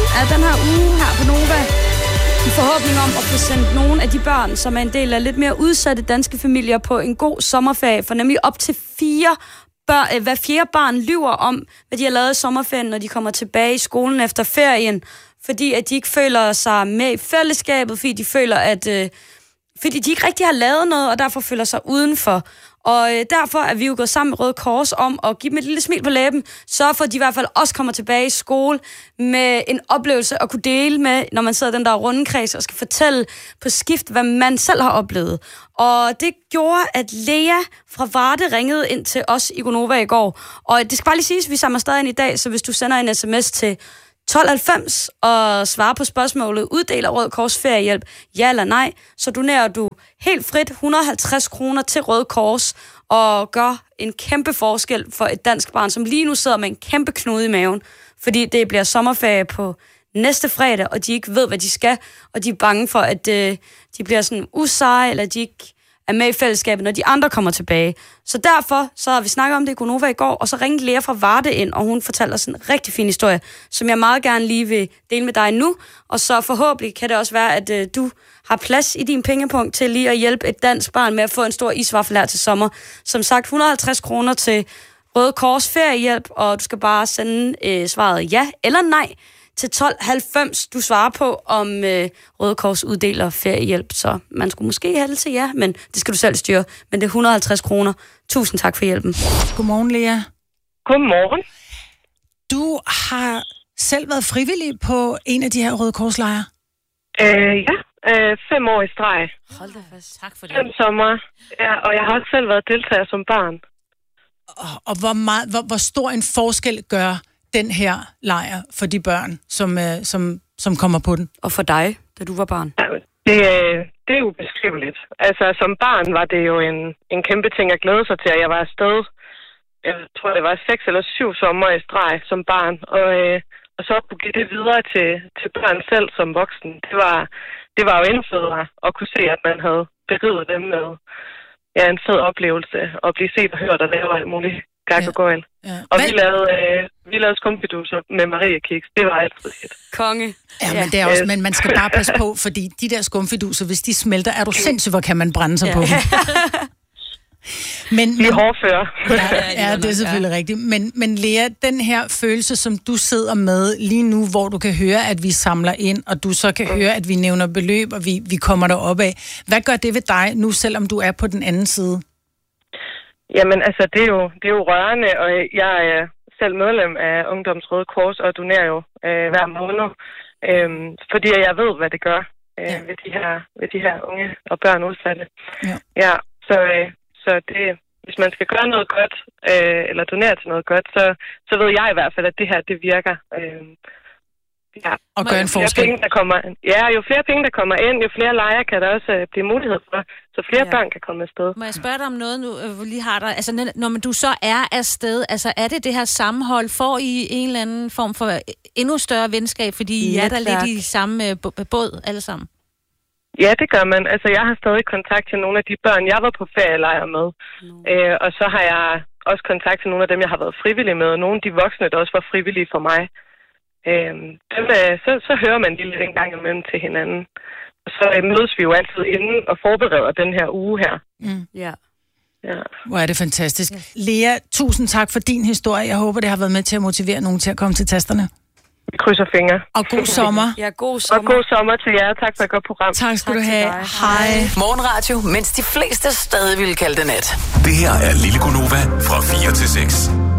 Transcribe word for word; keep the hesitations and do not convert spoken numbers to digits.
af den her uge her på Nova. I forhåbning om at få sendt nogle af de børn, som er en del af lidt mere udsatte danske familier, på en god sommerferie. For nemlig op til fire børn, hver fjerde barn lyver om, hvad de har lavet i sommerferien, når de kommer tilbage i skolen efter ferien. Fordi at de ikke føler sig med i fællesskabet, fordi de føler, at øh, fordi de ikke rigtig har lavet noget, og derfor føler sig udenfor. Og øh, derfor er vi jo gået sammen med Røde Kors om at give dem et lille smil på læben, sørge for, at de i hvert fald også kommer tilbage i skole med en oplevelse at kunne dele med, når man sidder i den der rundekreds og skal fortælle på skift, hvad man selv har oplevet. Og det gjorde, at Lea fra Varde ringede ind til os i Gonova i går. Og det skal bare lige siges, at vi samler stadig ind i dag, så hvis du sender en sms til tolv halvfems og svarer på spørgsmålet, uddeler Røde Kors feriehjælp, ja eller nej, så donerer du helt frit et hundrede og halvtreds kroner til Røde Kors og gør en kæmpe forskel for et dansk barn, som lige nu sidder med en kæmpe knude i maven, fordi det bliver sommerferie på næste fredag, og de ikke ved, hvad de skal, og de er bange for, at øh, de bliver sådan useje, eller de ikke er med i fællesskabet, når de andre kommer tilbage. Så derfor så har vi snakket om det i Gonova i går, og så ringte Lea fra Varde ind, og hun fortalte os en rigtig fin historie, som jeg meget gerne lige vil dele med dig nu, og så forhåbentlig kan det også være, at øh, du har plads i din pengepunkt til lige at hjælpe et dansk barn med at få en stor isvaffel her til sommer. Som sagt, et hundrede og halvtreds kroner til Røde Kors feriehjælp, og du skal bare sende øh, svaret ja eller nej til tolv halvfems. Du svarer på, om øh, Røde Kors uddeler feriehjælp, så man skulle måske hælde til ja, men det skal du selv styre. Men det er et hundrede og halvtreds kroner. Tusind tak for hjælpen. Godmorgen, Lea. Godmorgen. Du har selv været frivillig på en af de her Røde Kors-lejre? Øh, ja, øh, fem år i streg. Hold da fast. Tak for det. Fem sommer, ja, og jeg har også selv været deltager som barn. Og, og hvor, meget, hvor, hvor stor en forskel gør den her lejr for de børn, som, øh, som, som kommer på den? Og for dig, da du var barn? Ja, det, det er ubeskriveligt. Altså, som barn var det jo en, en kæmpe ting at glæde sig til, at jeg var afsted. Jeg tror, det var seks eller syv sommer i streg som barn, og, øh, og så kunne give det videre til, til børn selv som voksen. Det var, det var jo indfødere at kunne se, at man havde beriget dem med ja, en fed oplevelse, og blive set og hørt og lave alt muligt gak og gøjl. Ja. Og vi lavede, øh, vi lavede skumfiduser med Marie Kiks. Det var altid et. Konge. Ja, men, det er også, men man skal bare passe på, fordi de der skumfiduser, hvis de smelter, er du sindssygt, hvor kan man brænde sig ja. på dem. Men, men, hårdfører. Ja, ja, det er selvfølgelig rigtigt. Men, men Lea, den her følelse, som du sidder med lige nu, hvor du kan høre, at vi samler ind, og du så kan mm. høre, at vi nævner beløb, og vi, vi kommer derop af. Hvad gør det ved dig nu, selvom du er på den anden side? Jamen, altså, det er jo, det er jo rørende, og jeg er selv medlem af Ungdoms Røde Kors, og donerer jo øh, hver måned, øh, fordi jeg ved, hvad det gør øh, ja. ved, de her, ved de her unge og børn udsatte. Ja, ja så... Øh, Så det, hvis man skal gøre noget godt, øh, eller donere til noget godt, så, så ved jeg i hvert fald, at det her, det virker. Øh, ja. Og gør en forskel. Penge, der kommer, ja, jo flere penge, der kommer ind, jo flere lejre kan der også øh, blive mulighed for, så flere ja. børn kan komme afsted. Må jeg spørge dig om noget, nu øh, lige har dig? Altså, når du så er afsted, altså er det det her sammenhold, får I en eller anden form for endnu større venskab, fordi I er der lidt i samme øh, båd alle sammen? Ja, det gør man. Altså, jeg har stadig kontakt til nogle af de børn, jeg var på ferielejr med. Mm. Øh, og så har jeg også kontakt til nogle af dem, jeg har været frivillig med, og nogle af de voksne, der også var frivillige for mig. Øh, dem, øh, så, så hører man lige lidt en gang imellem til hinanden. Og så øh, mødes vi jo altid inden og forbereder den her uge her. Mm. Ja. Ja. Hvor er det fantastisk. Yes. Lea, tusind tak for din historie. Jeg håber, det har været med til at motivere nogen til at komme til tasterne. Vi krydser fingre. Og god sommer. Ja, god sommer. Og god sommer til jer. Tak for et godt program. Tak skal tak du have. Hej. Morgenradio, mens de fleste stadig vil kalde det nat. Det her er Lille Gonova fra fire til seks.